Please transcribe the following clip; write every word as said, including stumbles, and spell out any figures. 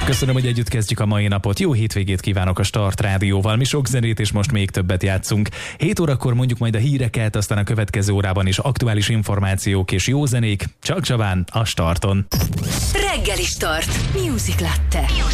Köszönöm, hogy együtt kezdjük a mai napot. Jó hétvégét kívánok a Start Rádióval. Mi sok zenét és most még többet játszunk. hét órakor mondjuk majd a híreket, aztán a következő órában is aktuális információk és jó zenék. Csak csaván a Starton. Reggeli Start. Music Latte.